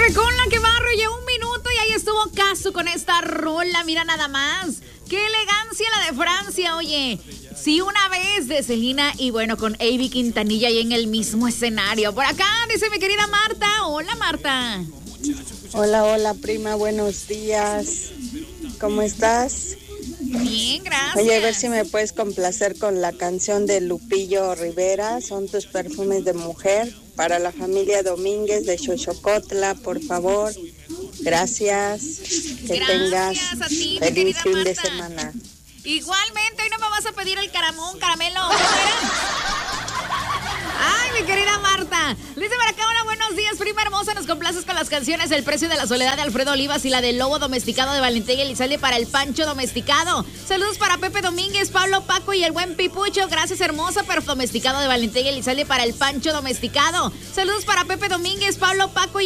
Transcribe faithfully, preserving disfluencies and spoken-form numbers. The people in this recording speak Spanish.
con la que barro ya un minuto y ahí estuvo Casu con esta rola, mira nada más. Qué elegancia la de Francia, oye. Sí, una vez de Selena y bueno, con Avi Quintanilla ahí en el mismo escenario. Por acá dice mi querida Marta. Hola, Marta. Hola, hola, prima, buenos días. ¿Cómo estás? Bien, gracias. Oye, a ver si me puedes complacer con la canción de Lupillo Rivera, Son tus perfumes de mujer, para la familia Domínguez de Xochocotla, por favor. Gracias. Que Gracias tengas a ti, mi feliz querida fin Marta. de semana. Igualmente, hoy no me vas a pedir el caramón, caramelo. ¿Cómo era? Ay, mi querida Marta. Dice por acá, hola, buenos días, prima hermosa. Nos complaces con las canciones El precio de la soledad de Alfredo Olivas y la del lobo domesticado de Valentín Elizalde para el Pancho domesticado. Saludos para Pepe Domínguez, Pablo Paco y el buen Pipucho. Gracias, hermosa, pero domesticado de Valentín Elizalde para el Pancho domesticado. Saludos para Pepe Domínguez, Pablo Paco y